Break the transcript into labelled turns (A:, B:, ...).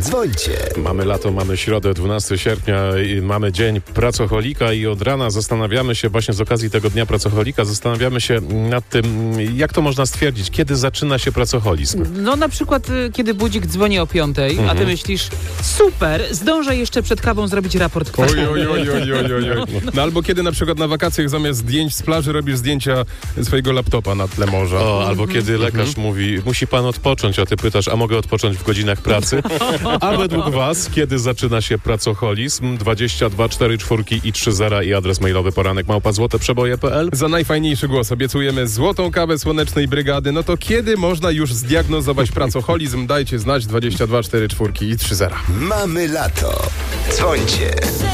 A: Dzwońcie.
B: Mamy lato, mamy środę, 12 sierpnia, i mamy dzień pracocholika i od rana zastanawiamy się, właśnie z okazji tego dnia pracocholika, zastanawiamy się nad tym, jak to można stwierdzić, kiedy zaczyna się pracoholizm.
C: No na przykład, kiedy budzik dzwoni o 5, a ty myślisz, super, zdążę jeszcze przed kawą zrobić raport kwartalny.
D: Oj. No albo kiedy na przykład na wakacjach zamiast zdjęć z plaży robisz zdjęcia swojego laptopa na tle morza.
B: Albo kiedy lekarz mówi, musi pan odpocząć, a ty pytasz, a mogę odpocząć w godzinach pracy? A według was, kiedy zaczyna się pracoholizm? 22 4 4 i 30 i adres mailowy poranek@złoteprzeboje.pl.
D: Za najfajniejszy głos obiecujemy złotą kawę Słonecznej Brygady. No to kiedy można już zdiagnozować pracoholizm? Dajcie znać 22 4 4 i 30.
A: Mamy lato. Dzwońcie.